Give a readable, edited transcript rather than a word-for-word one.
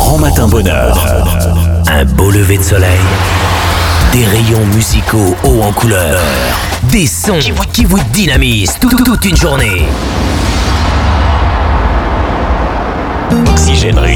Grand Matin Bonheur. Un beau lever de soleil. Des rayons musicaux hauts en couleur. Des sons qui vous dynamisent toute une journée. Oxygène Réunion.